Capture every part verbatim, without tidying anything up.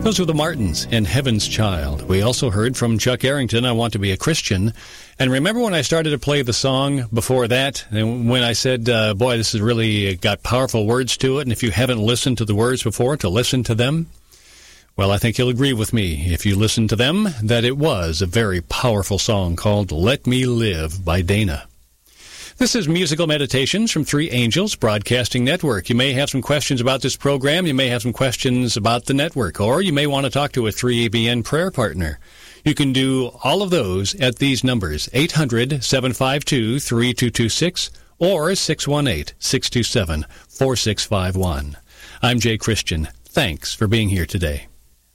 Those were the Martins and Heaven's Child. We also heard from Chuck Arrington, I Want to Be a Christian. And remember when I started to play the song before that, and when I said, uh, boy, this has really got powerful words to it, and if you haven't listened to the words before, to listen to them? Well, I think you'll agree with me, if you listen to them, that it was a very powerful song called Let Me Live by Dana. This is Musical Meditations from Three Angels Broadcasting Network. You may have some questions about this program. You may have some questions about the network, or you may want to talk to a three A B N prayer partner. You can do all of those at these numbers, eight hundred, seven five two, three two two six or six one eight, six two seven, four six five one. I'm Jay Christian. Thanks for being here today.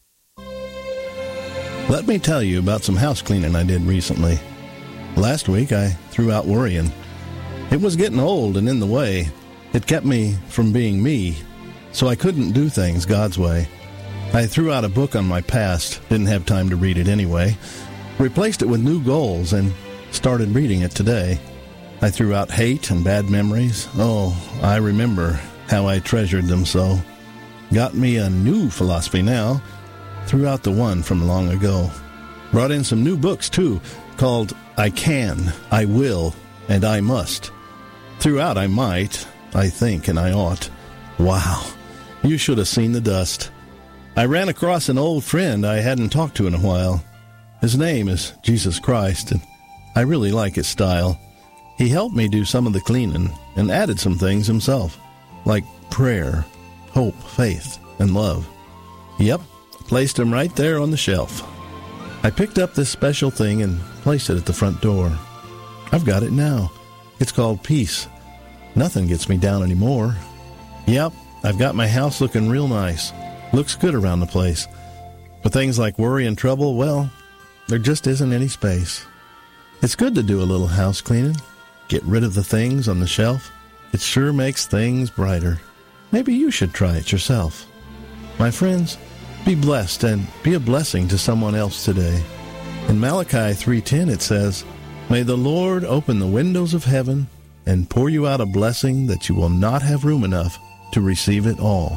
Let me tell you about some house cleaning I did recently. Last week I threw out worrying. It was getting old and in the way. It kept me from being me, so I couldn't do things God's way. I threw out a book on my past, didn't have time to read it anyway, replaced it with new goals, and started reading it today. I threw out hate and bad memories. Oh, I remember how I treasured them so. Got me a new philosophy now. Threw out the one from long ago. Brought in some new books, too, called I Can, I Will, and I Must. Throughout I might, I think, and I ought. Wow, you should have seen the dust. I ran across an old friend I hadn't talked to in a while. His name is Jesus Christ, and I really like his style. He helped me do some of the cleaning and added some things himself, like prayer, hope, faith, and love. Yep, placed him right there on the shelf. I picked up this special thing and placed it at the front door. I've got it now. It's called peace. Nothing gets me down anymore. Yep, I've got my house looking real nice. Looks good around the place. But things like worry and trouble, well, there just isn't any space. It's good to do a little house cleaning. Get rid of the things on the shelf. It sure makes things brighter. Maybe you should try it yourself. My friends, be blessed and be a blessing to someone else today. In Malachi three ten it says, May the Lord open the windows of heaven and pour you out a blessing that you will not have room enough to receive it all.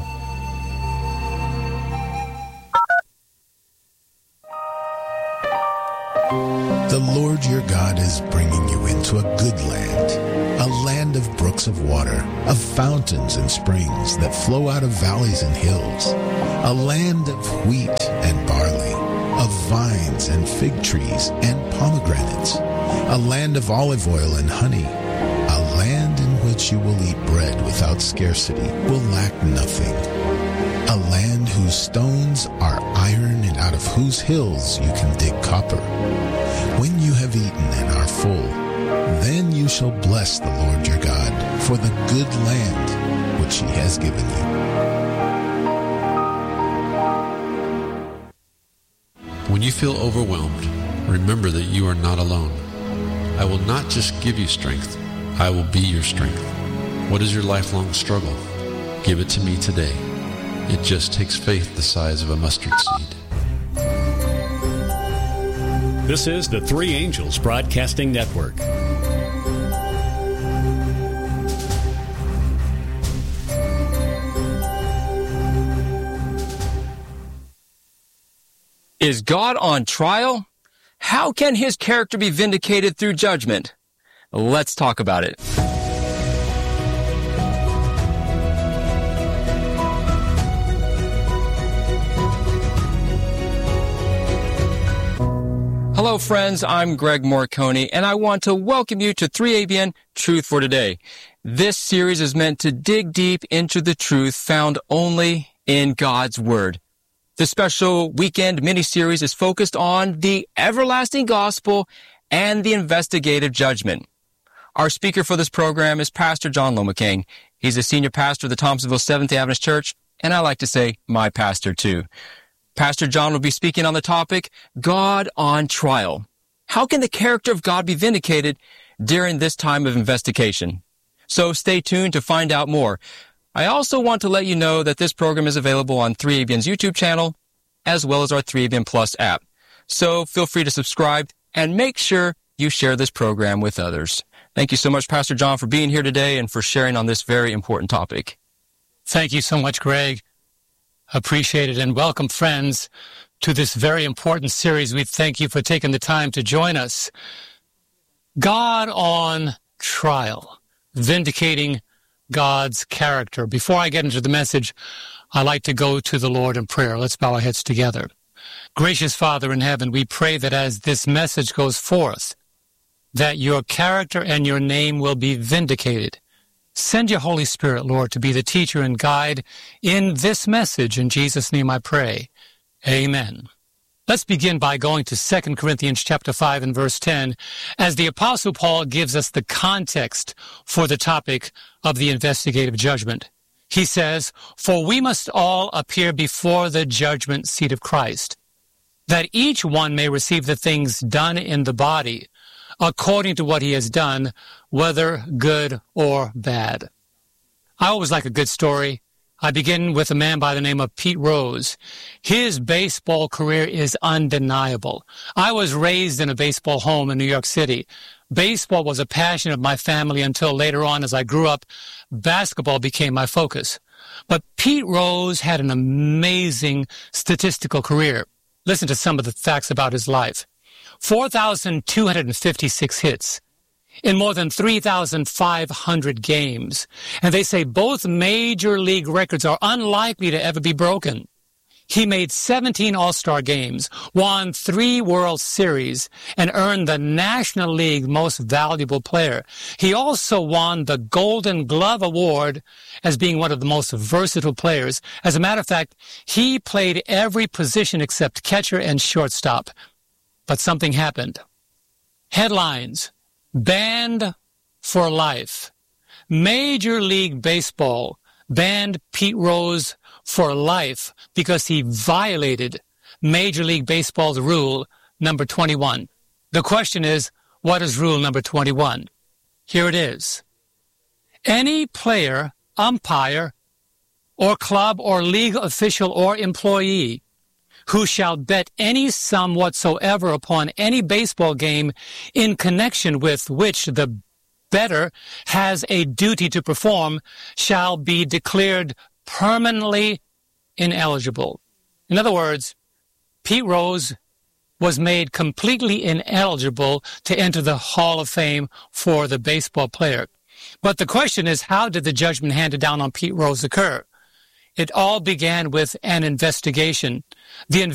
The Lord your God is bringing you into a good land, a land of brooks of water, of fountains and springs that flow out of valleys and hills, a land of wheat and barley, of vines and fig trees and pomegranates, a land of olive oil and honey, a land in which you will eat bread without scarcity, will lack nothing, a land whose stones are iron and out of whose hills you can dig copper. When you have eaten and are full, then you shall bless the Lord your God for the good land which he has given you. When you feel overwhelmed, remember that you are not alone. I will not just give you strength, I will be your strength. What is your lifelong struggle? Give it to me today. It just takes faith the size of a mustard seed. This is the Three Angels Broadcasting Network. Is God on trial? How can his character be vindicated through judgment? Let's talk about it. Hello, friends. I'm Greg Morcone, and I want to welcome you to three A B N Truth for Today. This series is meant to dig deep into the truth found only in God's Word. The special weekend mini-series is focused on the everlasting gospel and the investigative judgment. Our speaker for this program is Pastor John Lomacang. He's a senior pastor of the Thompsonville Seventh-day Adventist Church, and I like to say my pastor too. Pastor John will be speaking on the topic, God on Trial. How can the character of God be vindicated during this time of investigation? So stay tuned to find out more. I also want to let you know that this program is available on three A B N's YouTube channel, as well as our three A B N Plus app. So feel free to subscribe and make sure you share this program with others. Thank you so much, Pastor John, for being here today and for sharing on this very important topic. Thank you so much, Greg. Appreciate it, and welcome, friends, to this very important series. We thank you for taking the time to join us. God on trial, vindicating God's character. Before I get into the message, I like to go to the Lord in prayer. Let's bow our heads together. Gracious Father in heaven, we pray that as this message goes forth, that your character and your name will be vindicated. Send your Holy Spirit, Lord, to be the teacher and guide in this message. In Jesus' name I pray. Amen. Let's begin by going to Second Corinthians chapter five and verse ten, as the Apostle Paul gives us the context for the topic of the investigative judgment. He says, "For we must all appear before the judgment seat of Christ, that each one may receive the things done in the body, according to what he has done, whether good or bad." I always like a good story. I begin with a man by the name of Pete Rose. His baseball career is undeniable. I was raised in a baseball home in New York City. Baseball was a passion of my family until later on, as I grew up, basketball became my focus. But Pete Rose had an amazing statistical career. Listen to some of the facts about his life. four thousand two hundred fifty-six hits in more than three thousand five hundred games. And they say both major league records are unlikely to ever be broken. He made seventeen All-Star games, won three World Series, and earned the National League Most Valuable Player. He also won the Golden Glove Award as being one of the most versatile players. As a matter of fact, he played every position except catcher and shortstop. But something happened. Headlines: banned for life. Major League Baseball banned Pete Rose for life because he violated Major League Baseball's rule number twenty-one. The question is, what is rule number twenty-one? Here it is. Any player, umpire, or club or league official or employee who shall bet any sum whatsoever upon any baseball game in connection with which the bettor has a duty to perform shall be declared permanently ineligible. In other words, Pete Rose was made completely ineligible to enter the Hall of Fame for the baseball player. But the question is, how did the judgment handed down on Pete Rose occur? It all began with an investigation. The